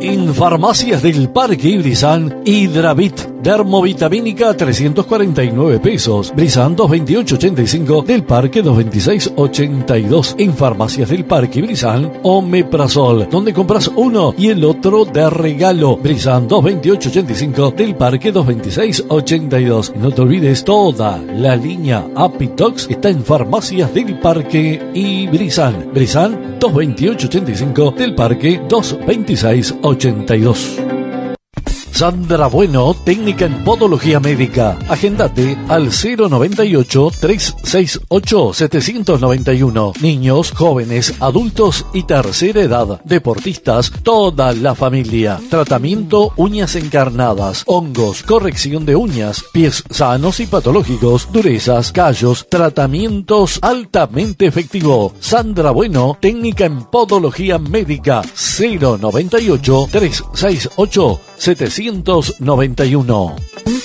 En Farmacias del Parque Ibrizán, Hidravit, dermovitamínica 349 pesos. Brizán 228.85 del Parque 226.82. En Farmacias del Parque Ibrizán, Omeprazol, donde compras uno y el otro de regalo. Brizán 228.85 del Parque 226.82. No te olvides, toda la línea Apitox está en Farmacias del Parque Ibrizán. Brizán 228.85 del Parque 226.82. Sandra Bueno, técnica en podología médica. Agéndate al 098-368-791. Niños, jóvenes, adultos y tercera edad. Deportistas, toda la familia. Tratamiento uñas encarnadas, hongos, corrección de uñas, pies sanos y patológicos, durezas, callos, tratamientos altamente efectivo. Sandra Bueno, técnica en podología médica. 098-368-791.